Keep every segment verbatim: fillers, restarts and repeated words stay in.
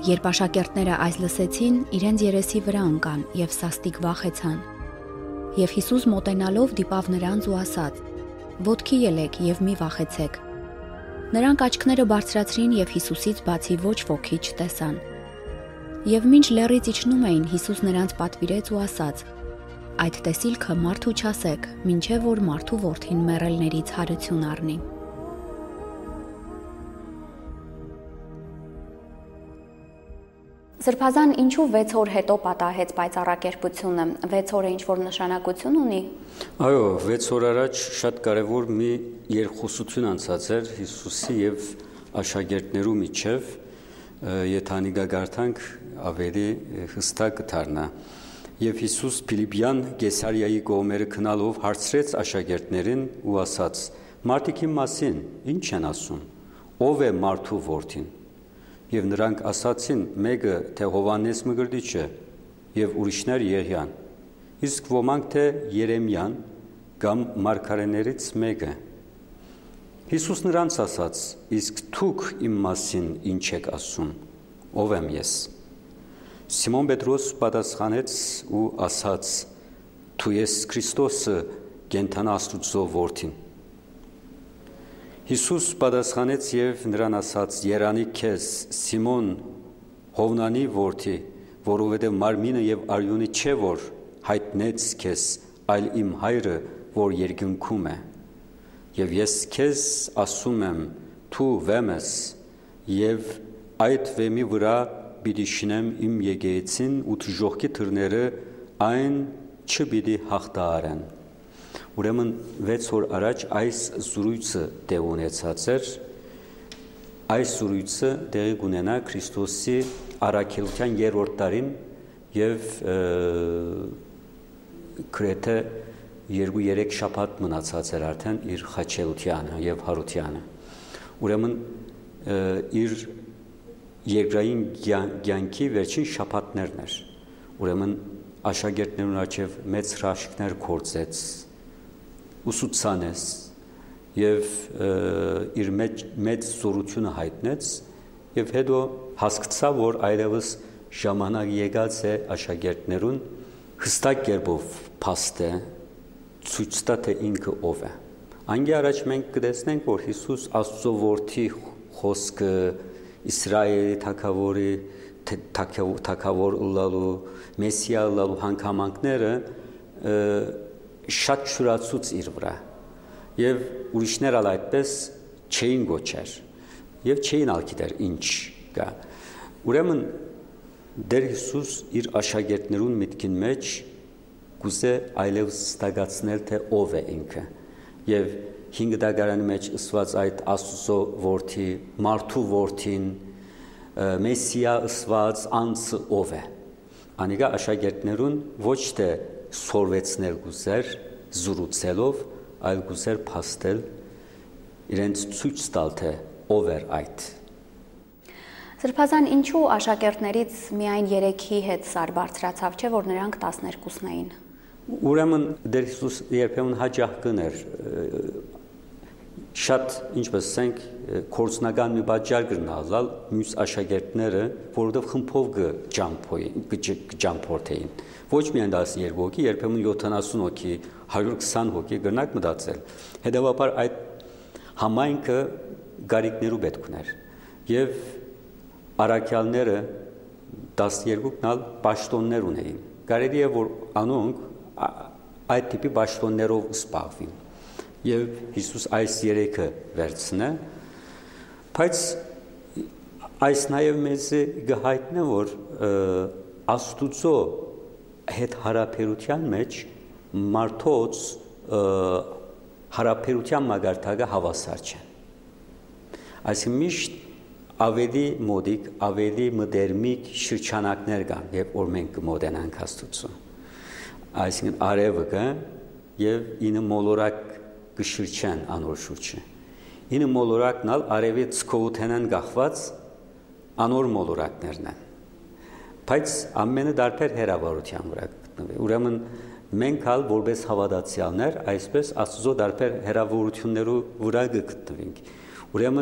Երբ աշակերտները այս լսեցին, իրենց երեսի վրա ընկան եւ սաստիկ վախեցան։ Եվ Հիսուս մոտենալով դիպավ նրանց ու ասաց. «Ոտքի ելեք եւ մի վախեցեք»։ Նրանք աչքները բարձրացրին եւ Հիսուսից բացի ոչ ոքի չտեսան։ Եվ մինչ լեռից իջնում էին, Հիսուս նրանց պատվիրեց ու ասաց. «Այդ տեսիլքը մարդու չասեք, մինչև որ մարդու որդին մեռելներից հարություն առնի»։ Սրբազան, ինչու վեց օր հետո պատահեց պայծառակերպությունը, վեց օրը ինչ-որ նշանակություն ունի։ Այո, վեց օր առաջ շատ կարևոր մի երկխոսություն անցած էր Հիսուսի եւ աշակերտներու միջև, եթե գարտանք ավելի հստակ կդառնա։ Եվ Հիսուս Փիլիպյան Կեսարիայի կողմերը քնալով հարցրեց աշակերտներին ու ասաց. «Մարդիկ իմ մասին ինչ են ասում, ով է մարդու որդին»։ Եվ նրանք ասացին, մեկը թե Հովհաննես Մկրտիչը եւ ուրիշներ Եղիան, իսկ ոմանք թե Երեմիան կամ մարգարեներից մեկը։ Հիսուս նրանց ասաց. «Իսկ դուք իմ մասին ինչ եք ասում, ով եմ ես»։ Սիմոն Պետրոս պատասխանեց ու ասաց. «Դու ես Քրիստոսը, կենդան Աստծո որդին»։ Հիսուս պատասխանեց եւ նրան ասաց. «Երանի քեզ, Սիմոն, Հովնանի որդի, որովհետեւ մարմինը եւ արյունը չէ որ հայտնեց քեզ, այլ իմ հայրը, որ երկնքում է։ Եվ ես քեզ ասում եմ, դու վեմ ես, եւ այդ վեմի վրա պիտի շինեմ իմ եկեղեցին ու թժողքի դռները այն չպիտի հաղթահարեն»։ Ուրեմն վեց օր առաջ այս զրույցը տեղ ունեցած էր, այս զրույցը տեղի կունենա Քրիստոսի առաքելության երրորդ տարին եւ գրեթե երկու-երեք շաբաթ մնացած էր արդեն իր խաչելությանը եւ հարությանը։ Ուրեմն իր երկրային կյանքի վերջին շաբաթներն էր։ Ուրեմն աշակերտներուն առջև մեծ հրաշքներ գործեց, ուսուցանեց եւ իր մեծ մեծ զորությունը հայտնեց եւ հետո հասկացա, որ այլևս ժամանակ եկած է աշակերտներուն հստակ կերպով փաստե ցույց տա թե ինքը ով է։ Անգի առաջ մենք կտեսնենք, որ Հիսուս Աստծո որդի խոսքը Իսրայելի թագավորի թագավոր ըլլալու, Մեսիա ըլլալու հանգամանքները շատ շուրացուց իր վրա եւ ուրիշներ ալ այդպես չէին գոչեր եւ չէին ալ գիտեր ինչ կա։ Ուրեմն Դեր Հիսուս իր աշակերտներուն միտքին մեջ գուզե այլևս ստագացնել թե ով է ինքը եւ հինգ դագարանի մեջ ըսված այդ Աստծո որդի, մարդու որդին, Մեսիա ըսված անձը ով է։ Անիկա աշակերտներուն ոչ թե սորվեցնել գուզեր զրուցելով, այլ գուզեր փաստել իրենց ցույց տալ թե ով էր այդ։ Սրբազան, ինչու աշակերտներից միայն երեքի հետ սար բարձրացավ, չէ՞ որ նրանք տասներկուսն էին։ Ուրեմն Դեր Հիսուս երբեմն հաճախ կներ շատ, ինչպես ասենք, կորցնական մի պատճառ կգնալ մյուս աշակերտները, որովհետև խմբով կճամփորդեին։ Ոչ միայն տասներկու հոգի, երբեմն յոթանասուն հոգի, հարյուր քսան հոգի գնանք մտածել։ Հետևաբար այդ համայնքը գարիկներու պետք ուներ։ Եվ առաքյալները տասներկուքն ալ պաշտոններ ունեին։ Կարելի է որ անոնք այդ տիպի պաշտոններով զբաղվին։ Եվ Հիսուս այս երեքը վերցնե, բայց այս նաև մեզ գահայտնե, որ Աստուծո հետ հարաբերության մեջ մարդոց հարաբերության մագարտակը հավասար չէ։ Այսինքն միշտ ավելի մոդիկ, ավելի մդերմիկ շրջանակներ կան, երբ որ մենք կմոտենանք Աստծուն։ Այսինքն արևը կա եւ ինը մոլորակ կշրջան անոր շուրջը։ Ինը մոլորակն ալ արևի ցկովութենան գախված անոր մոլորակներն են։ Բայց ամենը դարբեր հերավարության վրա գտնվի։ Ուրեմն մենք ալ որպես հավատացյալներ այսպես Աստծո դարբեր հերավորություններու վրա գտնվենք։ Ուրեմն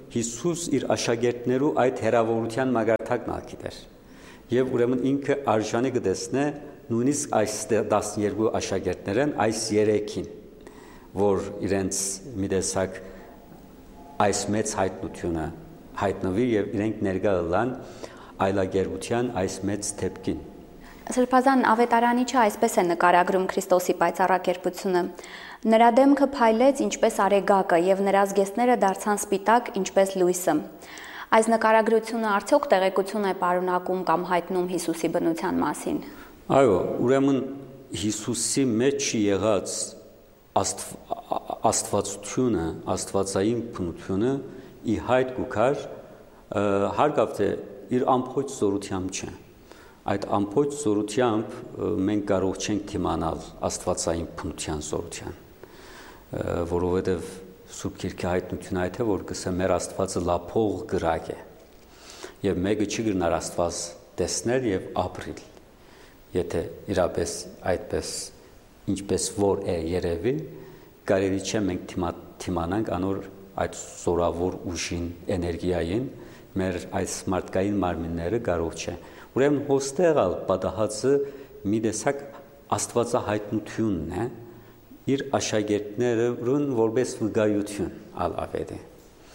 Հիսուս իր աշակերտներու այդ հերավորության մագարտակն ակիդեր։ Եվ ուրեմն ինքը արժանի կտեսնե նույնիսկ այս տասներկու աշակերտներն այս երեքին, որ իրենց մի տեսակ այս մեծ հայտնությունը հայտնվի եւ իրենք ներկա ըլան այլագերության այս մեծ դեպքին։ Սրբազան ավետարանիչը այսպես է նկարագրում Քրիստոսի պայծառակերպությունը. նրա դեմքը փայլեց ինչպես արեգակը եւ նրա զգեստները դարձան սպիտակ ինչպես լույսը։ Այս նկարագրությունը արդյոք տեղեկություն է պարունակում կամ հայտնում Հիսուսի բնության մասին։ Այո, ուրեմն Հիսուսի մեջ եղած աստվածությունը, աստվածային բնությունը ի հայտ գուքար հարգավ թե իր ամբողջ զորությամբ չէ։ Այդ ամբողջ զորությամբ մենք կարող չենք դիմանալ աստվածային բնության զորության, որովհետև Սուրբ Գիրքի հայտնությունը այդ է, որ գսե մեր Աստվածը լափող գրակ է, եւ մեկը չի գնար Աստված տեսնել եւ ապրիլ, եթե իրապես այդպես ինչպես որ է երևի, կարելի չէ մենք դիմանանք անոր այդ զորավոր ուժին, էներգիային, մեր այս մարդկային մարմինները կարող չէ։ Ուրեմն հոստեղալ պատահածը մի տեսակ աստվածահայտնությունն է իր աշակերտներուն որպես վկայություն ալավետ է։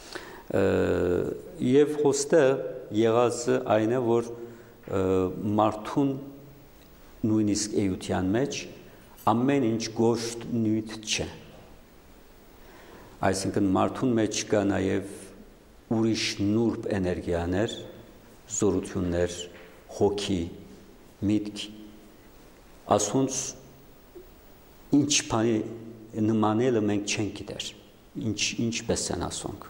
Եվ հոստեղ եղածը այն է, որ մարդուն նույնիսկ էության մեջ ամեն ինչ գոշտ նյութ չէ։ Այսինքն մարդուն մեջ կա նաև ուրիշ նուրբ էներգիաներ, զորություններ, հոգի, միտք, ասոնց ինչ բանի նմանելը մենք չենք գիտեր, ինչ ինչպես են ասոնք,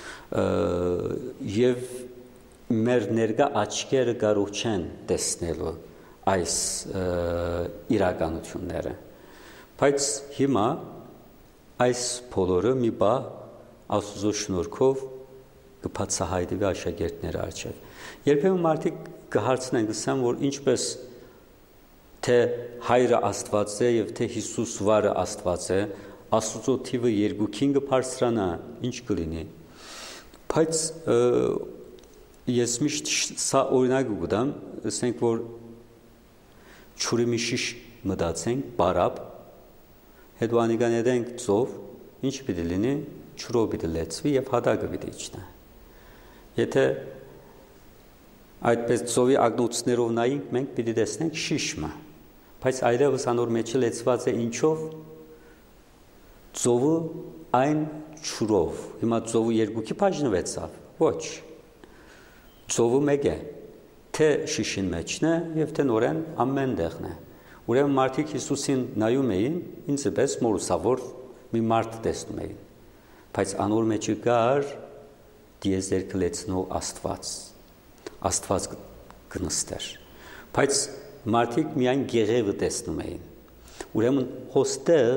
եւ մեր ներկա աչքերը կարող չեն տեսնելու այս իրականությունները, բայց հիմա այս բոլորը մի բա Աստծո շնորհքով կբացահայտվի աշակերտների առջև։ Երբեմն մարդիկ կհարցնեն, գսան, որ ինչպես թե հայրը Աստված է եւ թե Հիսուս վարը Աստված է, Աստծո թիվը երկուքին կբարձրանա, ինչ կլինի։ Բայց ես միշտ սա օրինակ կգտամ, ասենք որ ճուրի մի շիշ մտածենք, բարապ, հետո անիգանեդենք ծով, ինչ պիտի լինի, ճուրով պիտի լեցվի եւ հատակը պիտի իջնա։ Եթե այդպես ծովի ագնոցներով նայենք, մենք պիտի տեսնենք շիշմը, բայց այլևս անոր մեջը լեցված է ինչով, ծովը այն ճուրով, հիմա ծովը երկուքի բաժնվեցավ, ոչ, ծովը մեկ է, թե շիշին մեջն է եւ թե նորեն ամեն տեղն է։ Ուրեմն մարդիկ Հիսուսին նայում էին, ինձ պես մորուսավոր մի մարդ տեսնում էին, բայց անոր մեջը կար դիեզերքը լեցնող Աստված, Աստված կնստեր, բայց մարդիկ միայն գեղևը տեսնում էին։ Ուրեմն հոստեղ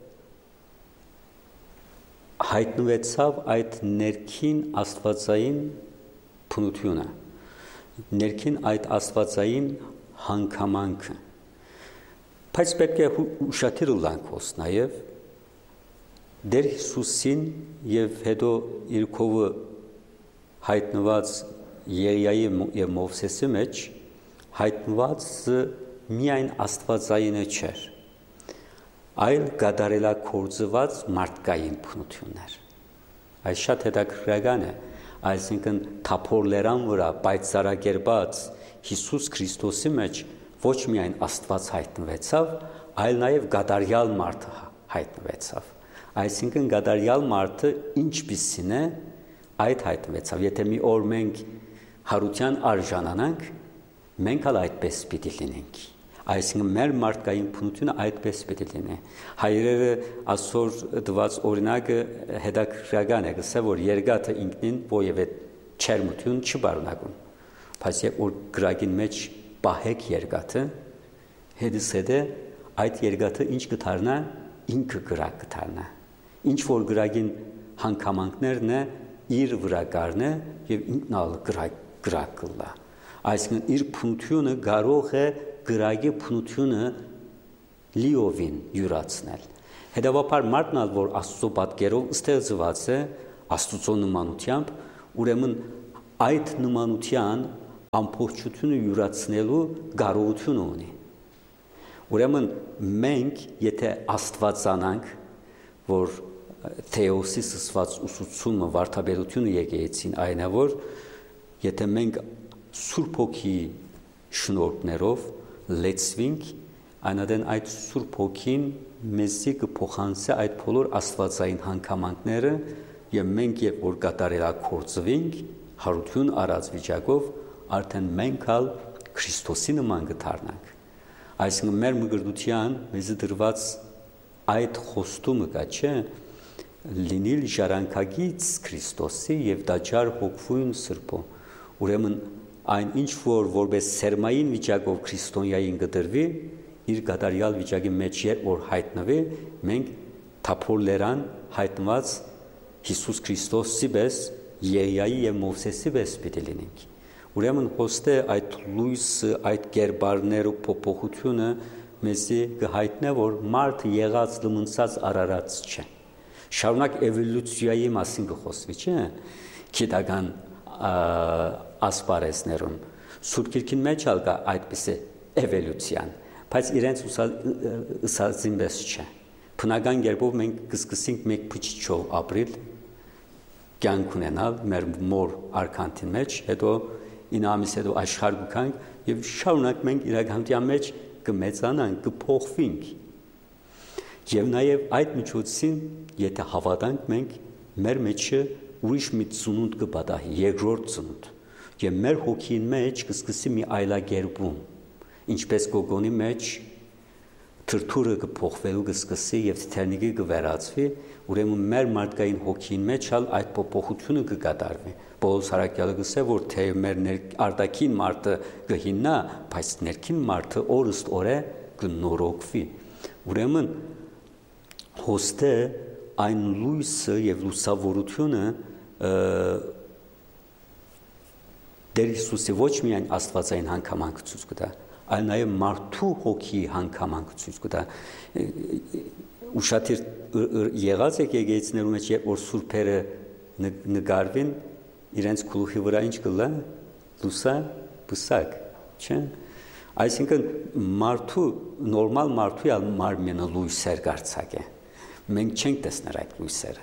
հայտնվեցավ այդ ներքին աստվածային բնությունը, ներքին այդ աստվածային հանգամանքը։ Բայց պետք է ուշադիր լինենք ոս նաև Դեր Հիսուսին եւ հետո իր կովը հայտնված Երիայի եւ Մովսեսի մեջ հայտնված միայն աստվածայինը չէր, այլ գադարելակորձված մարդկային բնություններ։ Այս շատ հետաքրքրական է, այսինքն թափոր լերան վրա պայծառակերպած Հիսուս Քրիստոսի մեջ ոչ միայն Աստված հայտնվեցավ, այլ նաև գադարյալ մարդը հայտնվեցավ։ Այսինքն գադարյալ մարդը ինչպիսին է, այդ հայտնվեցավ։ Եթե մի օր մենք հարության արժանանանք, մենք ալ այդպես պիտի լինենք։ Այսինքն մեր մարդկային բնությունը այդպես պիտի լինի։ Հայրերը այսօր դված օրինակը հետաքրքրական է, գսե որ երկաթը ինքնին ովևէ չերմություն չի բարունակում։ Բայց երբ որ գրագին մեջ պահեք երկաթը, հետս հետը այդ երկաթը ինչ կդառնա, ինքը գրակ կդառնա։ Ինչ որ գրագին հանգամանքներն է իր վրա կառնե եւ ինքնալ գրակ գրակ կլա։ Այսինքն իր բնությունը կարող է գրագի բնությունը լիովին յուրացնել։ Հետևաբար մարդն ալ որ Աստծո պատկերով ստեղծված է Աստծո նմանությամբ, ուրեմն այդ նմանության ամբողջությունը յուրացնելու կարողություն ունի։ Ուրեմն մենք, եթե Աստվածանանք, որ Թեոսի սսված ուսուցումը վարդապետությունը եկեղեցին այն է, որ եթե մենք Սուրբ Հոգի շնորհներով լեցվենք, այնադեն այդ Սուրբ Հոգին մեզի կփոխանցի այդ բոլոր աստվածային հանգամանքները եւ մենք երբ որ կատարելագործվենք հարություն առած վիճակով արդեն մենք ալ Քրիստոսի նման կդառնանք։ Այսինքն մեր մգրդության մեզ դրված այդ խոստումը կա, չէ, լինել ժառանգագից Քրիստոսի եւ դաջար հոգվույն Սրբո։ Ուրեմն այն ինչ որ որպես սերմային վիճակով քրիստոնյային կդրվի, իր կատարյալ վիճակի մեջ երբ որ հայտնվի, մենք թափորներան հայտնված Հիսուս Քրիստոսի պես Եղիայի եւ Մովսեսի պես պիտի լինենք։ Ուրեմն հոստե այդ լույսը, այդ կերպարները փոփոխությունը մեզի կհայտնե, որ մարդը եղած լմնցած արարած չէ։ Շարունակ էվոլյուցիայի մասին կխոսվի, չէ՞, գիտական ասպարեզներում։ Սուրբ Գիրքին մեջ ալ կա այդպիսի էվոլյուցիան, բայց իրենց ուսածին պես չէ։ Բնական կերպով մենք կսկսենք մեկ փչիչով ապրել, կյանք ունենալ մեր մոր արքանտին մեջ, հետո ինը ամիս հետո աշխարհ գանք եւ շարունակ մենք իրականության մեջ կմեծանանք, կփոխվենք։ Եվ նաև այդ միջոցին, եթե հավատանք մենք, մեր մեջը ուրիշ մի ծնունդ կպատահի, երկրորդ ծնունդ, եւ մեր հոգին մեջ կսկսի մի այլագերբում, ինչպես Գոգոնի մեջ թրթուրը կփոխվելու կսկսի եւ թերնիկի կվերածվի, ուրեմն մեր մարդկային հոգին մեջ ալ այդ փոփոխությունը կկատարվի։ Պողոս Հարակյալը գսե, որ թե մեր արտաքին մարդը կհիննա, բայց ներքին մարդը օրըստ օրե կնորոգվի։ Ուրեմն հոստե այն լույսը եւ լուսավորությունը Տեր Հիսուսի ոչ միայն աստվածային հանգամանք ցույց կտա, այլ նաեւ մարդու հոգի հանգամանք ցույց կտա։ Ուշադիր եղած եք եկեղեցիներում մեջ երբ որ սուրբերը նկարվին, իրենց գլուխի վրա ինչ կլա, լուսա բուսակ, չէ՞։ Այսինքն մարդու նորմալ մարդու ալ մարմինը լույսեր գարցակ է։ Մենք չենք տեսներ այդ լույսերը։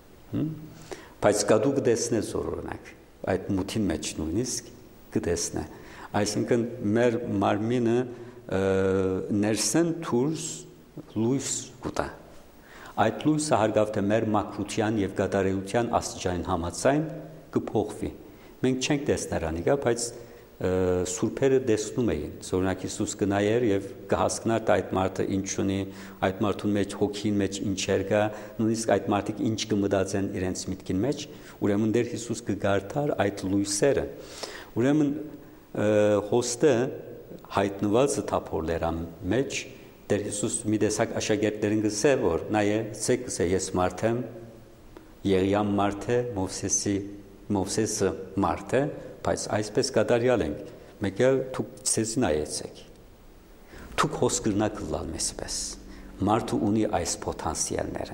Բայց կադու կտեսնես օրինակ, այդ մութին մեջ նույնիսկ կտեսնե։ Այսինքն մեր մարմինը ներսեն դուրս լույս կտա։ Այդ լույսը հարգավ թե մեր մաքրության եւ կատարելության աստիճանին համաձայն կփոխվի։ Մենք չենք տեսներ անիկա, բայց սուրբերը տեսնում էին։ Օրինակ Հիսուս կնայեր եւ կհասկնար այդ մարդը ինչ ունի, այդ մարդուն մեջ հոգին մեջ ինչեր կա, նույնիսկ այդ մարդիկ ինչ կմտածեն իրենց միտքին մեջ, ուրեմն դեր Հիսուս կգարտար այդ լույսերը։ Ուրեմն հոստը հայտնված թափորներան մեջ Տեր Հիսուս մի տեսակ աշակերտներին գսե, որ նայե, ցեք գսե ես մարդ եմ, Եղիամ մարդ է, Մովսեսի Մովսեսը մարդ է, բայց այսպես կատարյալ ենք, մեկ էլ դուք ցեզ նայեցեք։ Դուք հոսկրնակ լալ մեզպես։ Մարդը ունի այս պոտենցիալները։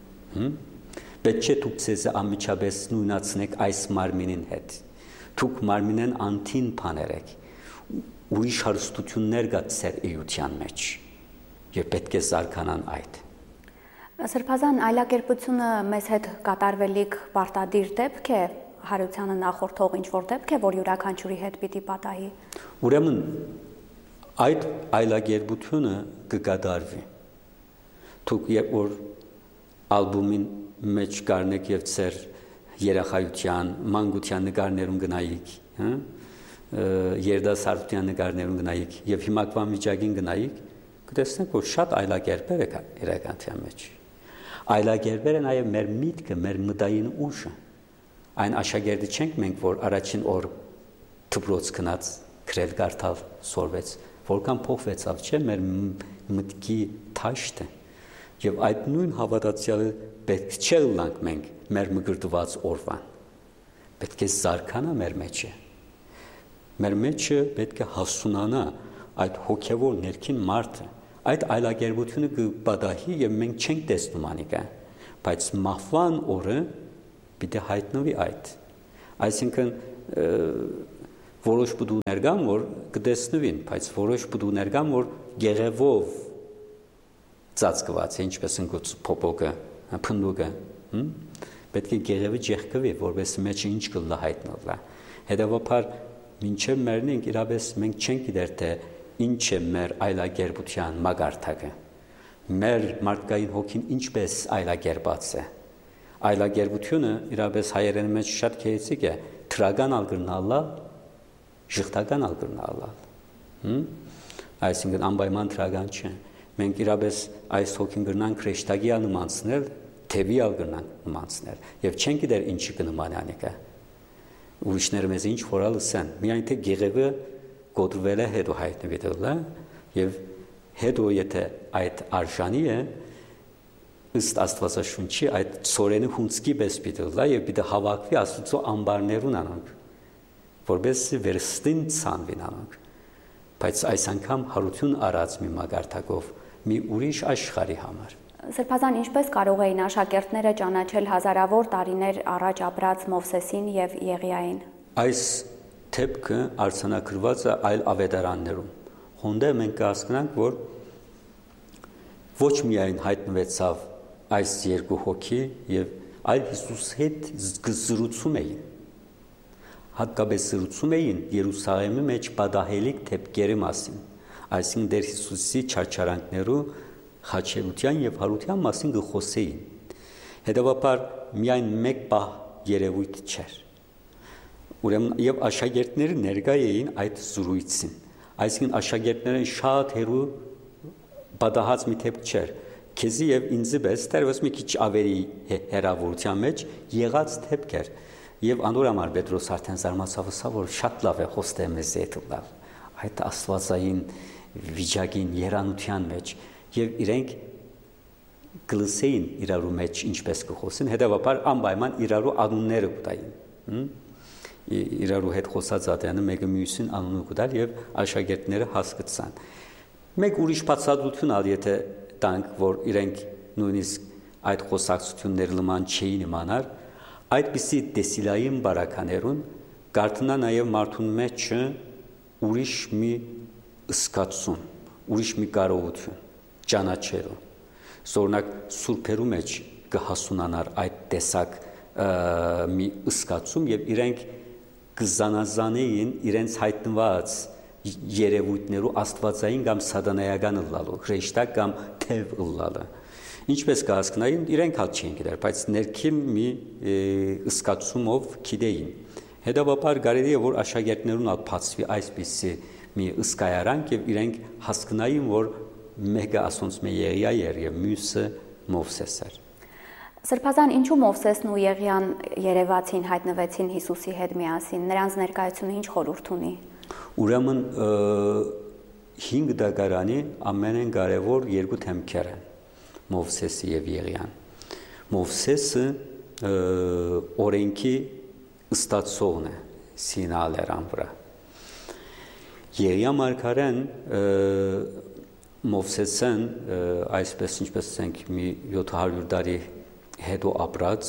Պետք չէ դուք ցեզ ամիջապես նույնացնեք այս մարմինին հետ։ Դուք մարմինեն անտին բաներ եք։ Ուրիշ հարստություններ կա ձեր էության մեջ։ Եվ պետք է զարգանան այդ։ Սրբազան այլակերպությունը մեզ հետ կատարվելիք պարտադիր դեպք է, հարությանը նախորդող ինչ-որ դեպք է, որ յուրաքանչյուրի հետ պիտի պատահի։ Ուրեմն այդ այլակերպությունը կկատարվի։ Դուք երբ որ ալբոմին մեջ կառնեք եւ ձեր երախայության, մանկության նկարներում գնայիք, հա, երդասարտության նկարներում գնայիք եւ հիմակվան վիճակին գնայիք, կտեսնեք, որ շատ այլակերպեր է իրականության մեջ։ Այլակերպերը նաև մեր միտքը, մեր մտային ուժը։ Այն աշակերտը չենք մենք, որ առաջին օր դպրոց գնաց, գրել կարդալ, սորվեց, որքան փոխվեցավ, չէ՞, մեր մտքի թաշտը։ Եվ այդ նույն հավատացյալը պետք չէ լանք մենք մեր մգրտված օրվան։ Պետք է զարգանա մեր մեջը։ Մեր մեջը պետք է հասունանա այդ հոգևոր ներքին մարդը, այդ այլակերպությունը կպատահի եւ մենք չենք տեսնում անիկա, բայց մահվան օրը պիտի հայտնվի այդ։ Այսինքն որոշ բդուներ կան, որ կտեսնվին, բայց որոշ բդուներ կան, որ գեղևով ծածկված է, ինչպես ընկուց փոփոկը, փնդուկը, պետք է գեղևը ջեղկվի, որպես մեջը ինչ կլա հայտնվի։ Հետևաբար մինչև մեռնենք իրապես մենք չենք գիտեր, թե ինչ է մեր այլագերբության մագարտակը։ Մեր մարդկային հոգին ինչպես այլագերբած է։ Այլագերբությունը իրապես հայերեն մեջ շատ քեյցիկ է, թրական ալգրնալա, ժխտական ալգրնալա։ Այսինքն անպայման թրական չէ։ Մենք իրապես այս հոգին գրնանք ռեշտագի նմանցնել, թևի ալգրնանք նմանցնել, եւ չենք գիտեր ինչի կնմանանիկա։ Ուրիշները մեզ ինչ որ լսեն, միայն թե գեղևը գոտրվել է հետո հայտնվի դելա, եւ հետո եթե այդ արժանի է, ըստ Աստվածաշունչի այդ ծորենը հունցքի պես պիտելա եւ պիտի հավաքվի Աստծո ամբարներուն անոնք, որովհետեւ վերստին ցանվին անոնք, բայց այս անգամ հարություն արած մի մագարտակով, մի ուրիշ աշխարհի համար։ Սրբազան, ինչպես կարող էին աշակերտները ճանաչել հազարավոր տարիներ առաջ ապրած Մովսեսին եւ Եղիային։ Այս թեփքը արձանագրված է այլ ավետարաններում։ Հոնդե մենք կհասկանանք, որ ոչ միայն հայտնվեցավ այս երկու հոգի եւ այլ Հիսուսի հետ զրուցում էին։ Հատկապես զրուցում էին Երուսաղեմի մեջ պատահելիք թեփքերի մասին, այսինքն դեր Հիսուսի չարչարանքներու խաչելության եւ հարության մասին գխոսեին։ Հետևաբար միայն մեկ պահ երևույթ չէր։ Ուրեմն եւ աշակերտները ներկա էին այդ զրույցին։ Այսինքն աշակերտները շատ հերու պատահած մի թեփք չէր։ Քեզի եւ ինձ պես դեռևս մի քիչ ավելի հերավորության մեջ եղած թեփք էր։ Եվ անոր համար Պետրոս արդեն զարմացավ, որ շատ լավ է խոստե մեզ հետ լավ։ Այդ աստվածային վիճակին երանության մեջ եւ իրենք գլսեին իրարու մեջ ինչպես կխոսեն, հետեւաբար անպայման իրարու անունները կտային։ Իրարու հետ խոսած ատյանը մեկը մյուսին անունը կտալ եւ աշակերտները հասկացան։ Մեկ ուրիշ բացատրություն ալ եթե տանք, որ իրենք նույնիսկ այդ խոսակցությունները լման չէին իմանար, այդպիսի տեսիլային բարականերուն կարդնա նաեւ մարդուն մեջ ուրիշ մի ըսկացում, ուրիշ մի կարողություն ճանաչելու։ Սորնակ սուրբերու մեջ կհասունանար այդ տեսակ մի ըսկացում եւ իրենք կզանազանեին իրենց հայտնված երևույթներու աստվածային կամ սատանայական ըլլալու, հրեշտակ կամ թև ըլլալը։ Ինչպես կհասկանային, իրենք հատ չէին գիտեր, բայց ներքին մի ըսկացումով գիտեին։ Հետևաբար կարելի է որ աշակերտներուն ալ բացվի այսպիսի մի ըսկայարանք եւ իրենք հասկանային, որ մեկը ասոնց մե Եղիա էր եւ մյուսը Մովսես էր։ Սրբազան, ինչու Մովսեսն ու Եղիան երևացին, հայտնվեցին Հիսուսի հետ միասին, նրանց ներկայությունը ինչ խորհուրդ ունի։ Ուրեմն հինգ դագարանի ամենեն կարևոր երկու թեմքեր են Մովսեսը եւ Եղիան։ Մովսեսը օրենքի ստացողն է Սինալերան վրա։ Եղիա մարգարեն Մովսեսեն այսպես ինչպես ասենք մի յոթ հարյուր տարի հետո ապրած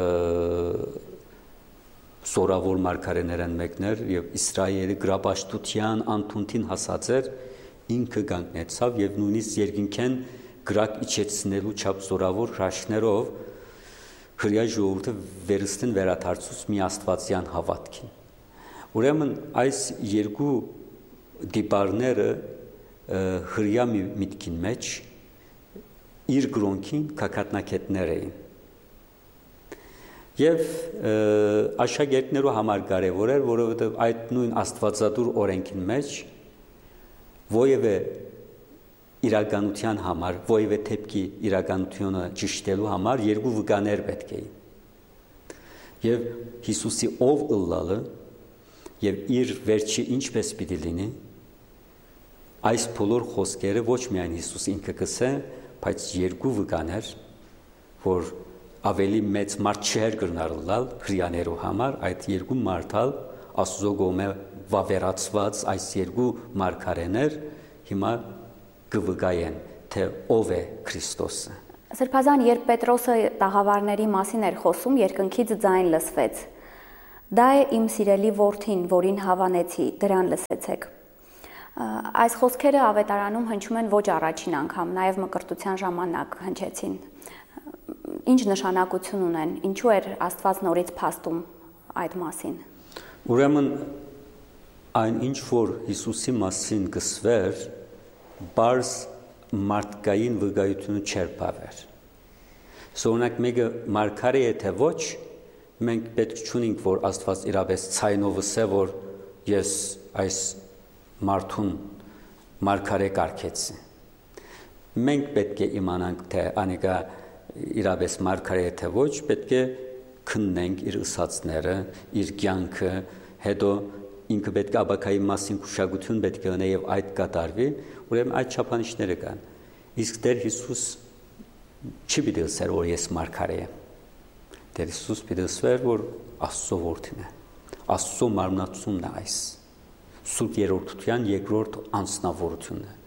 սորավոր մարգարեներն մեկներ եւ Իսրայելի գրապաշտության անտունտին հասած էր, ինքը կանգնեցավ եւ նույնիսկ երկինքեն գրակ իջեցնելու չափ սորավոր հրաշքներով հրյա ժողովուրդը վերստին վերադարձուց մի աստվածյան հավատքին։ Ուրեմն այս երկու դիպարները հրյա միտքին մեջ իր գրոնքին կակատնակետներ էին։ Եվ աշակերտներու համար կարևոր էր, որովհետև այդ նույն աստվածադուր օրենքին մեջ ովևէ իրականության համար, ովևէ թեփքի իրականությունը ճշտելու համար երկու վկաներ պետք էին։ Եվ Հիսուսի ով ըլլալը եւ իր վերջի ինչպես պիտի լինի, այս բոլոր խոսքերը ոչ միայն Հիսուս ինքը կսե, բայց երկու վկաներ, որ ավելի մեծ մարդ չէր կրնարլալ հրյաներու համար, այդ երկու մարդալ Աստծո կողմէ վավերացված այս երկու մարգարեներ հիմա կվկայեն, թե ով է Քրիստոսը։ Սրբազան, երբ Պետրոսը տաղավարների մասին էր խոսում, երկնքից ձայն լսվեց. Դա է իմ սիրելի որդին, որին հավանեցի, դրան լսեցեք։ Այս խոսքերը ավետարանում հնչում են ոչ առաջին անգամ, նաև մկրտության ժամանակ հնչեցին։ Ինչ նշանակություն ունեն, ինչու էր Աստված նորից փաստում այդ մասին։ Ուրեմն այն ինչ որ Հիսուսի մասին գսվեր, բարձ մարդկային վկայությունը չէր բավեր։ Սօնակ մեկը մարգարե է թե ոչ, մենք պետք չունենք, որ Աստված իրապես ցայնով ասե, որ ես այս մարդուն մարգարե կարգեցի։ Մենք պետք է իմանանք, թե անիկա իրապես մարգարե է թե ոչ, պետք է քննենք իր ըսածները, իր կյանքը, հետո ինքը պետք է աբակայի մասին քուշագություն պետք է ունի եւ այդ կատարվի, ուրեմն այդ չափանիշները կան։ Իսկ Տեր Հիսուս չի պիտի ասեր, որ ես մարգարե եմ։ Տեր Հիսուս պիտի ասեր, որ Աստծո որդին է։ Աստծո մարմնացումն է այս։ Սուրբ երրորդության երկրորդ անձնավորությունն է։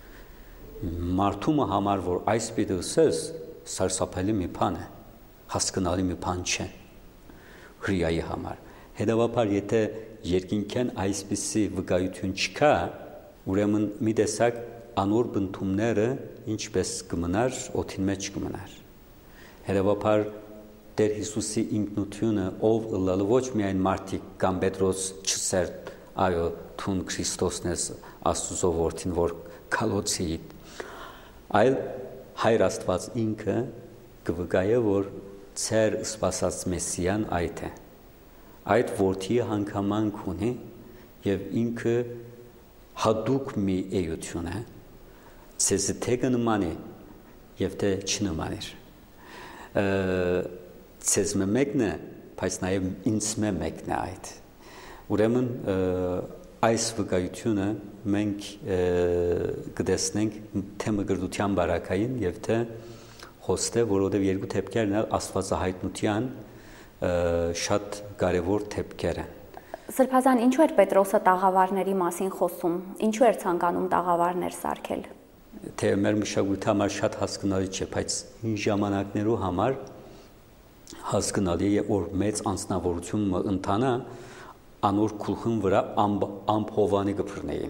Մարդումը համար, որ այս պիտի ասես, սարսափելի մի բան է, հասկանալի մի բան չէ հրեայի համար։ Հետևաբար, եթե երկինքեն այսպիսի վկայություն չկա, ուրեմն մի տեսակ անոր բնդումները ինչպես կմնար, օդին մեջ կմնար։ Հետևաբար, Տեր Հիսուսի ինքնությունը, ով ըլլալը ոչ միայն մարդիկ կամ Պետրոս չսեր, այո, թուն Քրիստոսն ես Աստծո որդին, որ քալոցի, այլ Հայր Աստված ինքը կվկայե, որ ծեր սպասած Մեսիան այդ է։ Այդ որդի հանգամանք ունի եւ ինքը հատուկ մի էություն է, ցեզ թե կնման է եւ թե չնման է։ Ցեզ մեկն է, բայց նաեւ ինձ մեկն է այդ։ Ուրեմն այս վկայությունը մենք կտեսնենք թե մկրտության բարակային եւ թե խոստե, որովհետեւ երկու թեփքերն էլ Աստվածահայտնության շատ կարևոր թեփքեր են։ Սրբազան, ինչու էր Պետրոսը տաղավարների մասին խոսում։ Ինչու էր ցանկանում տաղավարներ սարքել։ Թե մեր մշակույթի համար շատ հասկանալի չէ, բայց հին ժամանակներու համար հասկանալի է, որ մեծ անձնավորությունը ընթանա անոր քուլխն վրա ամբ հովանի կփռնեին։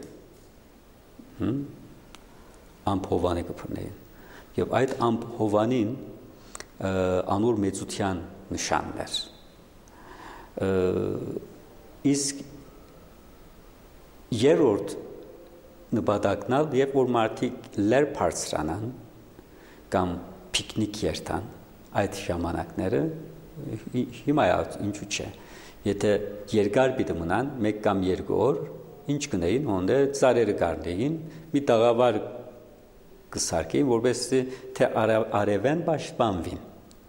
Հմ ամբ հովանի կփռնեին։ Եվ այդ ամբ հովանին անոր մեծության նշանն էր։ Իսկ երրորդ նպատակն ալ, երբ որ մարդիկ լեր բարձրանան կամ պիկնիկ երթան այդ ժամանակները, հիմա ինչու՞ չէ։ Եթե երկար պիտի մնան, մեկ կամ երկու օր, ինչ կնեին, հոնդե ծառերը կառնեին, մի տաղավար կսարքեին, որովհետեւ թե արևեն պաշտպանվին,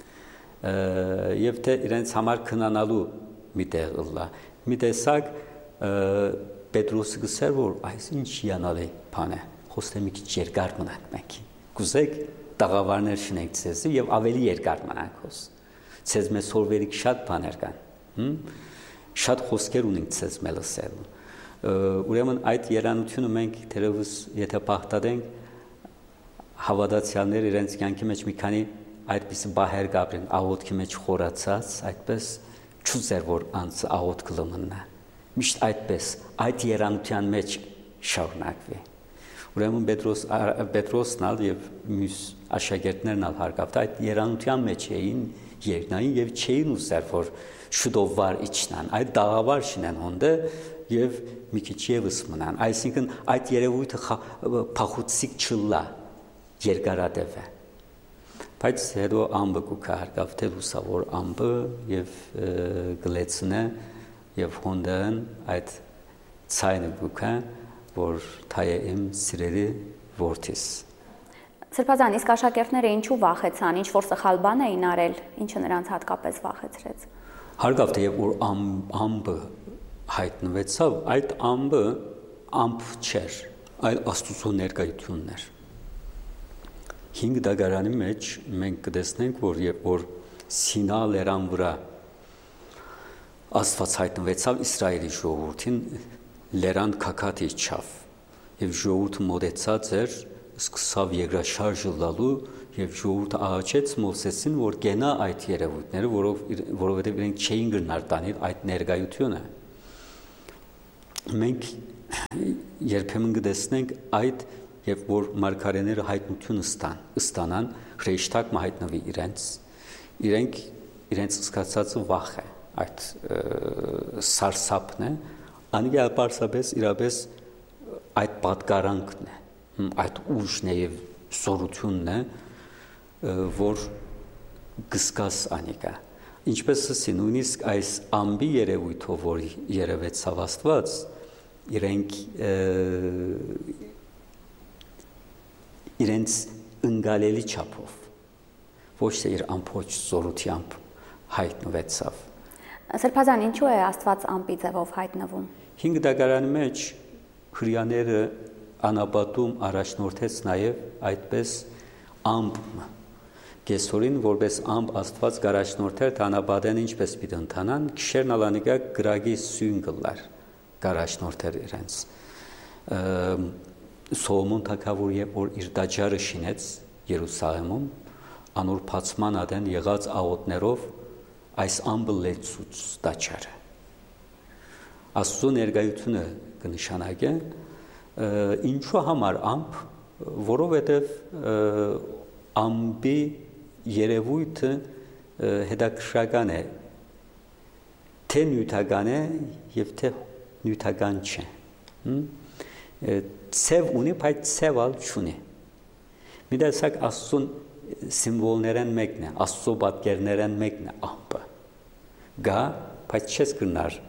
եւ թե իրենց համար քնանալու մի տեղ ըլլա։ Մի տեսակ Պետրոսը գսեր, որ այս ինչ հիանալի բան է, խոստե մի քիչ երկար մնանք մենք։ Կուզեք տաղավարներ շնենք ցեզ եւ ավելի երկար մնանք հոս։ Ցեզ մեզ հորվերիկ շատ բաներ կան։ Հմ շատ խոսքեր ունենք ցեզ մեզ լսել։ Ուրեմն այդ երանությունը մենք թերևս եթե պահտադենք հավատացյալներ իրենց կյանքի մեջ մի քանի այդպիսի բահեր կապրեն, աղոթքի մեջ խորացած, այդպես չուզեր որ անց աղոթ կլմնա։ Միշտ այդպես այդ երանության մեջ շարունակվի։ Ուրեմն Պետրոս Պետրոսն ալ եւ մյուս աշակերտներն ալ հարկավտ այդ երանության մեջ էին երկնային եւ չէին ուզեր որ շուտով վար իջնան, այդ դաղավար շինեն հոնդը եւ մի քիչ եւս մնան, այսինքն այդ երևույթը փախուցիկ չլա երկարատև է։ Բայց հետո ամբը կուքա հարկավ թե լուսավոր ամբը եւ գլեցնը եւ հոնդան այդ ցայնը կուքա որ թայ եմ սիրելի որդիս։ Սրբազան, իսկ աշակերտները ինչու վախեցան, ինչ որ սխալ բան էին արել, ինչը նրանց հատկապես վախեցրեց։ Հարկավ թե որ ամբը հայտնվեցավ, այդ ամբը ամբ չէր, այլ Աստծո ներկայությունն էր։ Հինգ դագարանի մեջ մենք կտեսնենք, որ երբ որ Սինա լերան վրա Աստված հայտնվեցավ Իսրայելի ժողովրդին, լերան քաքաթ իջավ եւ ժողովուրդը մոտեցած էր սկսավ երկրաշարժը լալու եւ ժողովուրդը աղաչեց Մովսեսին, որ գնա այդ երևույթները, որով որովհետեւ իրենք չէին գնար տանել այդ ներկայությունը։ Մենք երբեմն կտեսնենք այդ եւ որ մարգարեները հայտնություն ստան, ստանան, հրեշտակ հայտնվի իրենց, իրենք իրենց սկացածը վախ է, այդ սարսափն է, անգամ պարզապես իրապես այդ պատկարանքն է, այդ ուժն է եւ սորությունն է, որ գսկաս անիկա։ Ինչպես ասի, նույնիսկ այս ամբի երևույթով, որ երևեցավ Աստված, իրենք իրենց ընկալելի չափով, ոչ թե իր ամբողջ զորությամբ հայտնվեցավ։ Սրբազան, ինչու է Աստված ամպի ձևով հայտնվում։ Հինգ դագարանի մեջ հրյաները անապատում առաջնորդեց նաև այդպես ամպ Կեսորին, որպես ամպ Աստված գարաշնորդեր տանապատեն ինչպես պիտի ընթանան, քիշերն ալանիկա գրագի սույն գլար գարաշնորդեր իրենց։ Սողոմոն թագավոր երբ որ իր դաջարը շինեց Երուսաղեմում, անոր փացման ադեն եղած աղոտներով այս ամպը լեցուց դաջարը։ Աստծո ներկայությունը կնշանակե ինչու համար ամպ, որովհետև ամպի երևույթը հետաքրքրական է, թե նյութական է եւ թե նյութական չէ։ Ցև ունի, բայց ցևալ չունի։ Մի տեսակ Աստծուն սիմվոլներն մեկն է, Աստծո պատկերներն մեկն է ամպը։ Գա, բայց չես կնար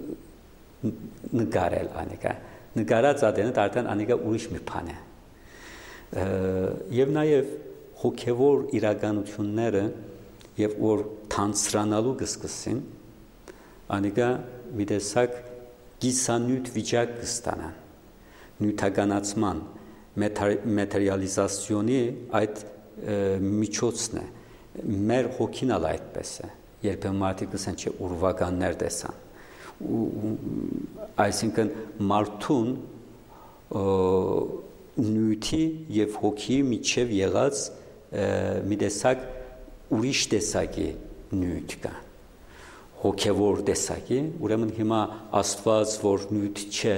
նկարել անիկա։ Նկարած ադենը արդեն անիկա ուրիշ մի բան է։ Եվ նաև հոգևոր իրականությունները եւ որ թանցրանալու կսկսին, անիկա մի տեսակ գիսանյութ վիճակ կստանան, նյութականացման, մատերիալիզացիոնի այդ միջոցն է, մեր հոգին ալ այդպես է, երբեմն մարդիկ ասեն, չէ, ուրվականներ տեսան, այսինքն մարդուն նյութի եւ հոգի միջև եղած մի տեսակ ուրիշ տեսակի նյութ կա, հոգևոր տեսակի, ուրեմն հիմա Աստված, որ նյութ չէ,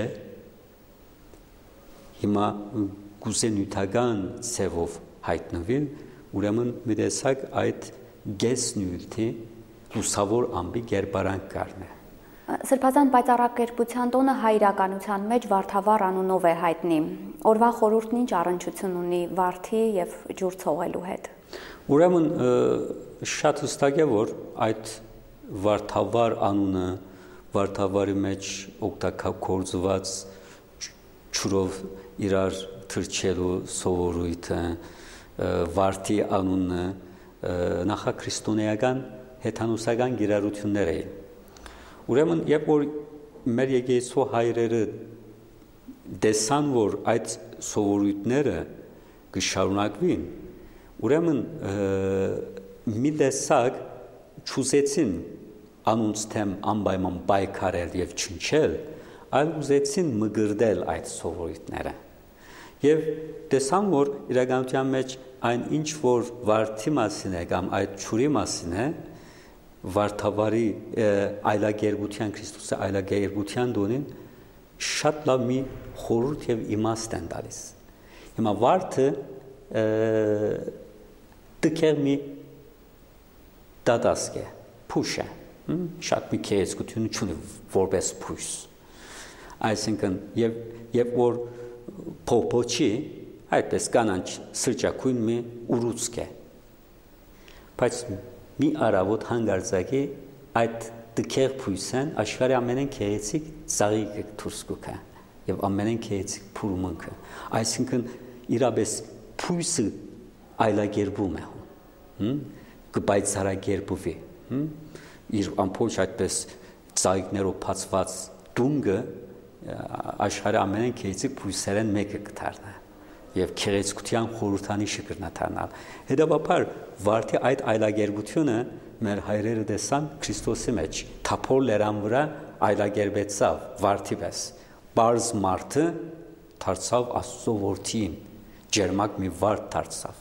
հիմա գուցե նյութական ցևով հայտնվի, ուրեմն մի տեսակ այդ գես նյութի լուսավոր ամբի գերբարանք կառնե։ Սրբազան պայծառակերպության տոնը հայ իրականության մեջ Վարդավառ անունով է հայտնի։ Օրվա խորհուրդն ինչ առնչություն ունի վարդի եւ ջուր ցողելու հետ։ Ուրեմն շատ հստակ է, որ այդ Վարդավառ անունը Վարդավառի մեջ օգտագործված ջուրով իրար թրջելու սովորույթը, վարդի անունը նախաքրիստոնեական հեթանոսական գիրառություններ էին։ Ուրեմն, երբ որ մեր եկեղեցու հայրերը տեսան, որ այդ սովորույթները կշարունակվին, ուրեմն մի տեսակ չուզեցին անոնց թեմ անպայման պայքարել եւ չնչել, այլ ուզեցին մգրդել այդ սովորույթները։ Եվ տեսան, որ իրականության մեջ այն ինչ որ վարդի մասին է կամ այդ ջուրի մասին է, Վարդավառի այլագերբության Քրիստոսի այլագերբության դոնին շատ լավ մի խորհուրդ եւ իմաստ են տալիս։ Հիմա վարդը դքեր մի դատասկ է, փուշ է, շատ մի քեզկություն չունի որպես փուշ։ Այսինքն եւ եւ որ փոփոչի այդպես կանանչ սրճակույն մի ուռուցք է։ Բայց մի արավոտ հանգարձակի այդ դքեր փույսեն աշխարհի ամենեն քեեցիկ ծաղիկը դուրս կուքա եւ ամենեն քեեցիկ փուրմունքը, այսինքն իրապես փույսը այլագերբում է, հմ կպայծառագերբվի, հմ իր ամբողջ այդպես ծաղիկներով բացված դունգը աշխարհի ամենեն քեեցիկ փույսերեն մեկը կդառնա եւ քերեցկության խորհրդանիշը կրնաթանալ։ Հետաբար վարդի այդ այլագերբությունը մեր հայրերը տեսան Քրիստոսի մեջ, թափոր լերան վրա այլագերբեցավ վարդի պես։ Բարձ մարդը դարձավ Աստծո որդին, ջերմակ մի վարդ դարձավ։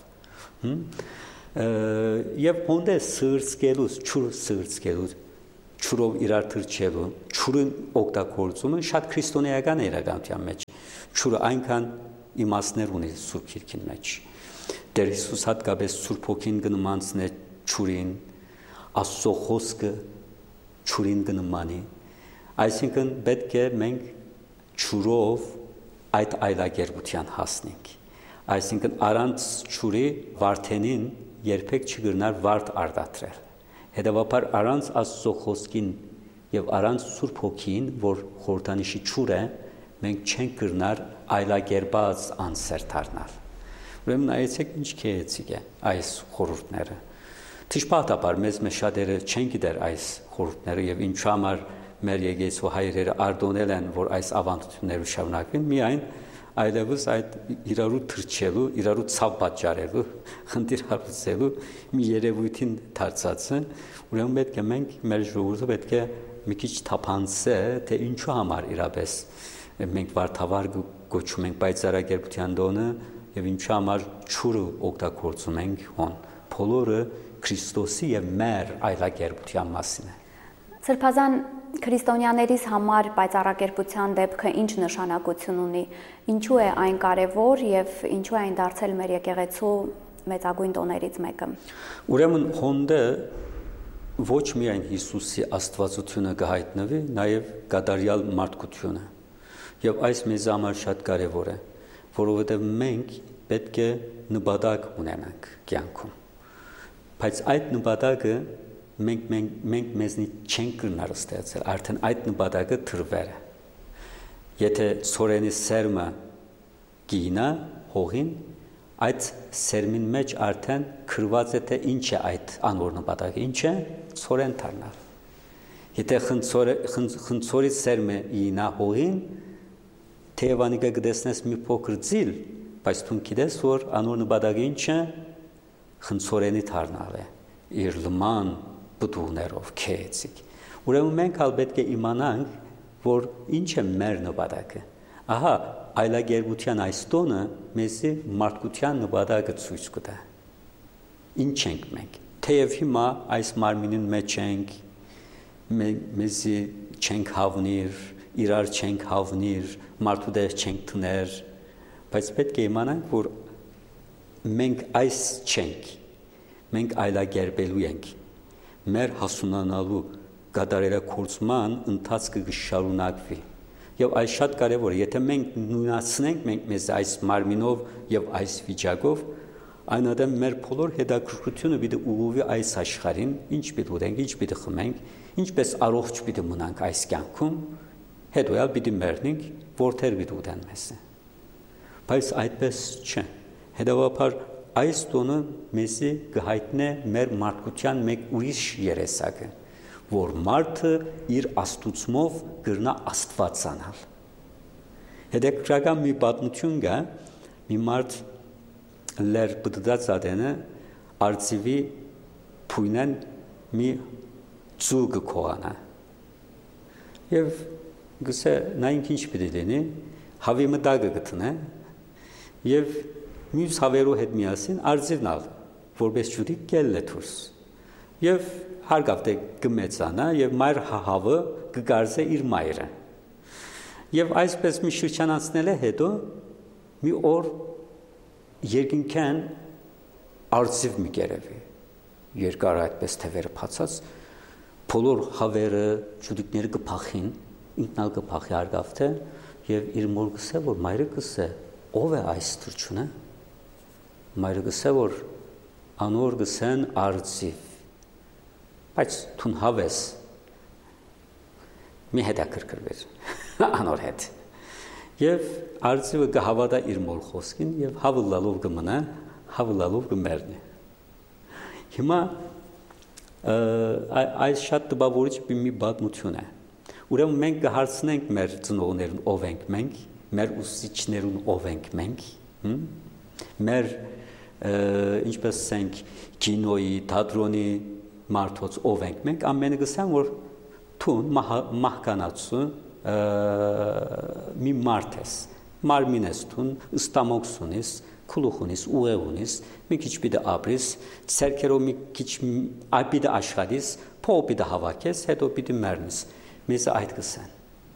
Եվ հոնդե սրծկելուց, ճուր սրծկելուց, ճուրով իրար թրջելու, ճուրը օգտագործումը շատ քրիստոնեական իրականության մեջ։ Ճուրը այնքան իմաստներ ունի Սուրբ Գիրքին մեջ։ Տեր Հիսուս հատկապես Սուրբ Հոգին կնմանցնե ճուրին, Աստծո խոսքը ճուրին կնմանի։ Այսինքն պետք է մենք ճուրով այդ այլագերբության հասնենք։ Այսինքն առանց ճուրի վարդենին երբեք չգրնար վարդ արտադրել։ Հետևաբար առանց Աստծո խոսքին եւ առանց Սուրբ Հոգին, որ խորհրդանիշի ճուր է, մենք չենք գրնար այլագերբած անսեր դառնալ։ Ուրեմն այեցեք ինչ քեեցիկ է այս խորհուրդները։ Թշպատաբար մեզ մեզ շատերը չեն գիտեր այս խորհուրդները եւ ինչու համար մեր եկեղեցու հայրերը արտոնել են, որ այս ավանդությունները շարունակվեն, միայն այլևս այդ իրարու թրջելու, իրարու ցավ պատճառելու, խնդիր հարուցելու մի երևույթին դարձած է։ Ուրեմն պետք է մենք մեր ժողովուրդը պետք է մի քիչ թափանցե, թե ինչու համար իրապես մենք վարդավար գոչում ենք պայծառագերբության տոնը եւ ինչու համար ճուրը օգտագործում ենք հոն։ Բոլորը Քրիստոսի եւ մեր այլագերբության մասին է։ Սրբազան քրիստոնյաներիս համար պայծառագերբության դեպքը ինչ նշանակություն ունի, ինչու է այն կարևոր եւ ինչու է այն դարձել մեր եկեղեցու մեծագույն տոներից մեկը։ Ուրեմն հոնդը ոչ միայն Հիսուսի աստվածությունը կհայտնվի, նաեւ կատարյալ մարդկությունը։ Եվ այս մեզ համար շատ կարևոր է, որովհետեւ մենք պետք է նպատակ ունենանք կյանքում։ Բայց այդ նպատակը մենք մենք մենք մեզնից չենք կրնար ստեղծել, արդեն այդ նպատակը թրվեր է։ Եթե սորենի սերմը գինա հողին, այդ սերմին մեջ արդեն քրված է թե ինչ է այդ անոր նպատակը, ինչ է սորեն դառնալ։ Եթե խնձորը խնձորի սերմը գինա հողին, թեևանիկը գտեսնես մի փոքր ձիլ, բայց դու գիտես, որ անոր նպատակը ինչ է, խնձորենի դառնալ է, իր լման բդուներով քեեցիկ։ Ուրեմն մենք ալ պետք է իմանանք, որ ինչ է մեր նպատակը։ Ահա, այլագերբության այս տոնը մեզի մարդկության նպատակը ցույց կտա։ Ինչ ենք մենք։ Թեև հիմա այս մարմինին մեջ ենք, մեզի չենք հավնիր, իրար չենք հավնիր, մարդու դեր չենք տներ, բայց պետք է իմանանք, որ մենք այս չենք, մենք այլագերբելու ենք, մեր հասունանալու կատարելագործման ընթացքը կշարունակվի։ Եվ այս շատ կարևոր է, եթե մենք նույնացնենք մենք մեզ այս մարմինով եւ այս վիճակով, այնադեմ մեր բոլոր հետաքրքրությունը պիտի ուղղվի այս աշխարհին, ինչ պիտի ուտենք, ինչ պիտի խմենք, ինչպես առողջ պիտի մնանք այս կյանքում, հետո էլ պիտի մեռնենք, որթեր պիտի ուտեն մեզ։ Բայց այդպես չէ։ Հետևաբար այս տոնը մեզի կհայտնե մեր մարդկության մեկ ուրիշ երեսակը, որ մարդը իր աստուծմով կրնա աստվածանալ։ Հետաքրքրական մի պատմություն կա, մի մարդ լեր բդդած ադենը արծիվի փույնեն մի ծուգ կողանա։ Եվ գսե նա ինքն ինչ պիտի լինի, հավի մտակը գտնե, եւ մյուս հավերու հետ միասին արծիվնալ, որպես ջուդի կելլե դուրս։ Եվ հարգավ թե կմեծանա եւ մայր հավը կգարզե իր մայրը։ Եվ այսպես մի շրջան անցնել է հետո մի օր երկինքան արծիվ մի գերեվի։ Երկար այդպես թևերը փացած, բոլոր հավերը ջուդիկները կփախին, ինքնալ կփախի հարգավ թե եւ իր մոր գսե որ մայրը գսե ով է այս թրջունը։ Մայրը գսե որ անոր գսեն արծիվ։ Բայց թուն հավես մի հետաքրքրվեր անոր հետ։ Եվ արծիվը կհավատա իր մոր խոսքին եւ հավլալով կմնա, հավլալով կմեռնի։ Հիմա այս շատ տպավորիչ մի պատմություն է։ Ուրեմն մենք կհարցնենք մեր ծնողներին ով ենք մենք, մեր ուսուցիչներուն ով ենք մենք, մեր ինչպես ասենք կինոյի, թատրոնի մարդոց ով ենք մենք, ամենը գսան որ թուն մահկանացու մի մարդ ես, մարմին ես թուն, ստամոքս ունիս, Քուլուխ ունիս, ուղեղ ունիս, մի քիչ պիտի ապրիս, ցերկերով մի քիչ այ պիտի աշխատես, փող պիտի հավաքես, հետո պիտի մեռնես։ Մեզ այդ կսեն։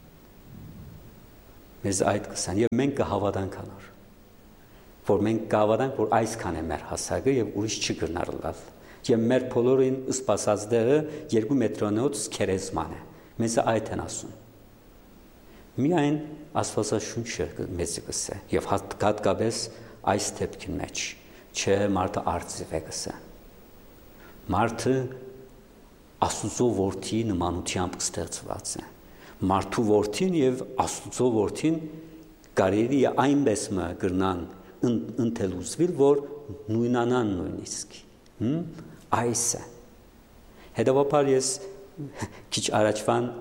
Մեզ այդ կսեն եւ մենք կհավատանք անոր։ Որ մենք կհավատանք, որ այսքան է մեր հասակը եւ ուրիշ չի գնար լավ։ Եվ մեր բոլորին սպասած դերը երկու մետրոնոց քերեզման է։ Մեզ այդ են ասում։ Միայն Աստվածաշունչը մեզ կսե եւ հատկապես այս դեպքի մեջ չէ մարդը արծիվ է գսե։ Մարդը Աստծո որդի նմանությամբ ստեղծված է։ Մարդու որդին եւ Աստծո որդին կարելի է այնպես մը գրնան ընթելուզվիլ, որ նույնանան նույնիսկ։ Այս է։ Հետևաբար ես քիչ առաջվան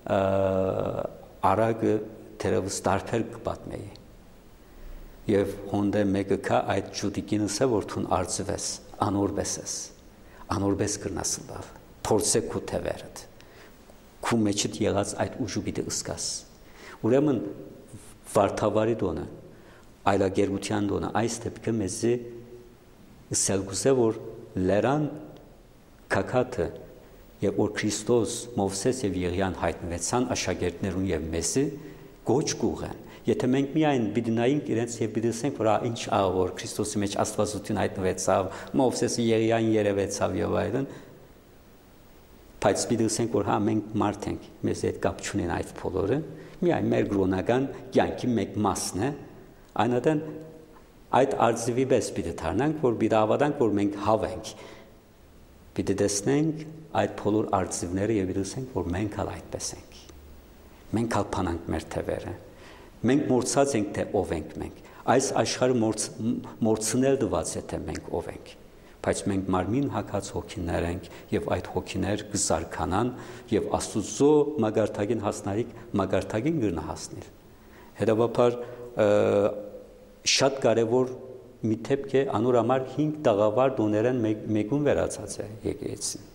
արագը թերևս տարբեր կպատմեի։ Եվ հոնդե մեկը կա այդ ջուդիկինս է, որ թուն արծվես, անորպես ես, անորպես կրնաս լավ, փորձե քու թևերդ, քու մեջդ եղած այդ ուժու պիտի ըսկաս։ Ուրեմն վարդավարի դոնը, այլագերության դոնը, այս դեպքը մեզի ըսել գուզե, որ լերան կակատը եւ որ Քրիստոս, Մովսես եւ Եղիան հայտնվեցան աշակերտներուն եւ մեզի գոչ կուղեն։ Եթե մենք միայն պիտի նայենք իրենց եւ պիտի ասենք, որ ինչ աղ որ Քրիստոսի մեջ Աստվածություն հայտնվեցավ, Մովսեսը Եղիային երևեցավ եւ այլն, բայց պիտի ասենք, որ հա մենք մարդ ենք, մեզ հետ կապ չունեն այդ բոլորը, միայն մեր գրոնական կյանքի մեկ մասն է, այնատեն այդ արձիվի պես պիտի դառնանք, որ պիտի հավատանք, որ մենք հավ ենք։ Պիտի տեսնենք այդ բոլոր արձիվները եւ պիտի ասենք, որ մենք հալ այդպես ենք։ Մենք հալ փանանք մեր թևերը։ Մենք մորցած ենք, թե ով ենք մենք։ Այս աշխարհը մորցնել դված է, թե մենք ով ենք։ Բայց մենք մարմին հագած հոգիներ ենք եւ այդ հոգիներ կզարգանան եւ Աստծո մագարտագին հասնարիք մագարտագին գրնա հասնել։ Հետևաբար շատ կարեւոր մի դեպք է անոր համար հինգ տաղավար դոներեն մեկուն վերացած է եկեղեցին։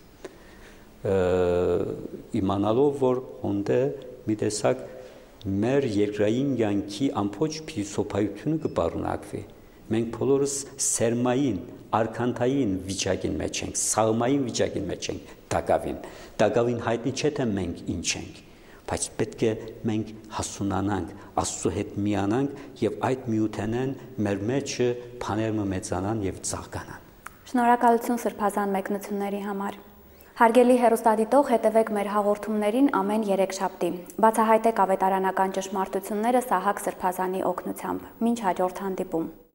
Իմանալով որ հոնդե մի տեսակ մեր երկրային կյանքի ամբողջ փիլիսոփայությունը կպարունակվի։ Մենք բոլորս սերմային, արքանթային վիճակին մեջ ենք, սաղմային վիճակին մեջ ենք, դակավին։ Դակավին հայտնի չէ թե մենք ինչ ենք, բայց պետք է մենք հասունանանք, Աստծո հետ միանանք եւ այդ միութենեն մեր մեջը բաները մեծանան եւ ծաղկանան։ Շնորհակալություն սրբազան մեկնությունների համար։ Հարգելի հեռուստադիտող, հետևեք մեր հաղորդումներին ամեն երեքշաբթի։ Բացահայտեք ավետարանական ճշմարտությունները Սահակ Սրբազանի օգնությամբ։ Մինչ հաջորդ հանդիպում։